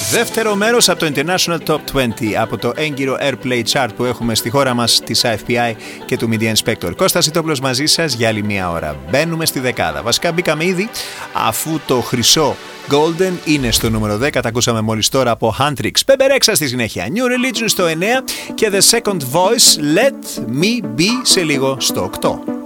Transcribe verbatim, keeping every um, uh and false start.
Δεύτερο μέρος από το International Top είκοσι από το έγκυρο Airplay Chart που έχουμε στη χώρα μας της άι εφ πι άι και του Media Inspector. Κώστας Ιτόπουλος μαζί σας για άλλη μία ώρα. Μπαίνουμε στη δεκάδα. Βασικά μπήκαμε ήδη αφού το χρυσό Golden είναι στο νούμερο δέκα, τα ακούσαμε μόλις τώρα από Huntrix. Πεμπερέξα στη συνέχεια. New Religion στο εννέα και The Second Voice Let Me Be σε λίγο στο οκτώ.